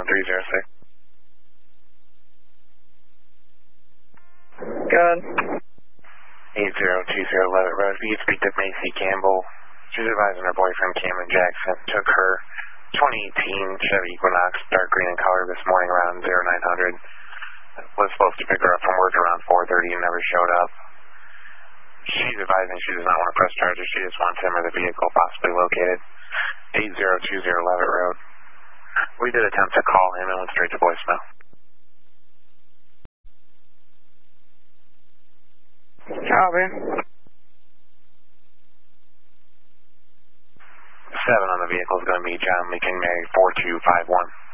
1306. Good. 8020 Levitt Road. If you could speak to Macy Campbell, she's advising her boyfriend Cameron Jackson took her 2018 Chevy Equinox, dark green in color, this morning around 0900. Was supposed to pick her up from work around 4:30 and never showed up. She's advising she does not want to press charges. She just wants him or the vehicle possibly located. 8020 Levitt Road. We did attempt to call him and went straight to voicemail. Copy. 7 on the vehicle is going to be John Lincoln, Mary 4251.